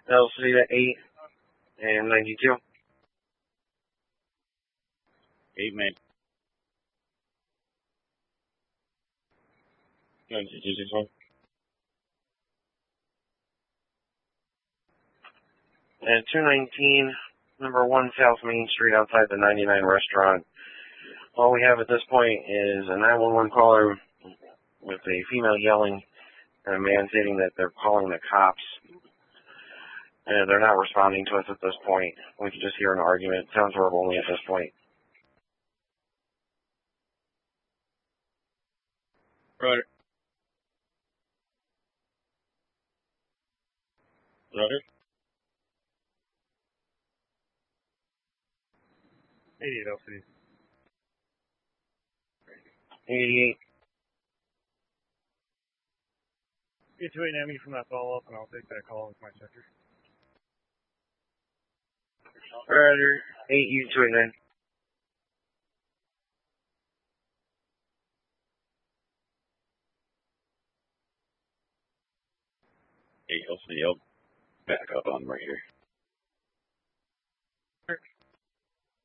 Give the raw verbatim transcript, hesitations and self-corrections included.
L C to eight and ninety-two. Eight man. ninety-two six one. And two nineteen, number one South Main Street outside the ninety-nine restaurant. All we have at this point is a nine one one caller with a female yelling and a man stating that they're calling the cops. And they're not responding to us at this point. We can just hear an argument. It sounds verbal only at this point. Roger. Roger. eighty-eight L C. eighty-eight. Get to eight me from that follow-up, and I'll take that call with my checker. Roger. eight U two eight nine. eight L C. I'll back up on right here.